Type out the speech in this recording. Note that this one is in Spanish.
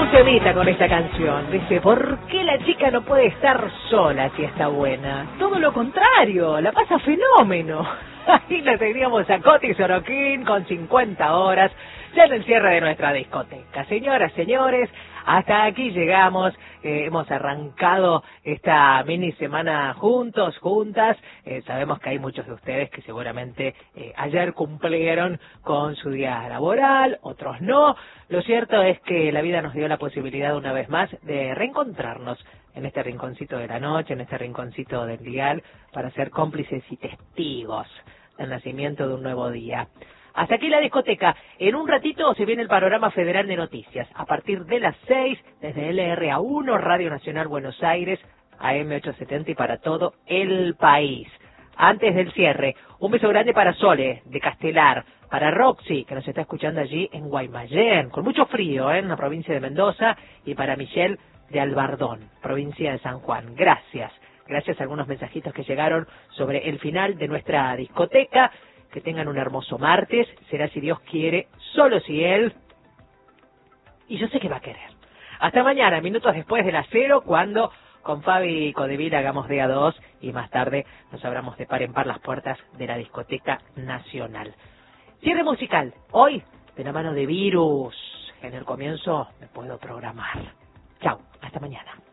temita con esta canción. Dice, ¿por qué la chica no puede estar sola si está buena? Todo lo contrario, la pasa fenómeno. Ahí la teníamos a Coti Sorokin con 50 horas, ya en el cierre de nuestra discoteca. Señoras, señores, hasta aquí llegamos. Hemos arrancado esta mini semana juntos, juntas. Sabemos que hay muchos de ustedes que seguramente ayer cumplieron con su día laboral, otros no. Lo cierto es que la vida nos dio la posibilidad una vez más de reencontrarnos en este rinconcito de la noche, en este rinconcito del dial, para ser cómplices y testigos del nacimiento de un nuevo día. Hasta aquí la discoteca. En un ratito se viene el panorama federal de noticias. A partir de las 6, desde LRA1, Radio Nacional Buenos Aires, AM870 y para todo el país. Antes del cierre, un beso grande para Sole, de Castelar, para Roxy, que nos está escuchando allí en Guaymallén, con mucho frío, en la provincia de Mendoza, y para Michelle de Albardón, provincia de San Juan. Gracias. Gracias a algunos mensajitos que llegaron sobre el final de nuestra discoteca. Que tengan un hermoso martes, será si Dios quiere, solo si Él, y yo sé que va a querer. Hasta mañana, minutos después de las 0, cuando con Fabi Codevil hagamos de A2 y más tarde nos abramos de par en par las puertas de la discoteca nacional. Cierre musical, hoy de la mano de Virus. En el comienzo me puedo programar. Chau, hasta mañana.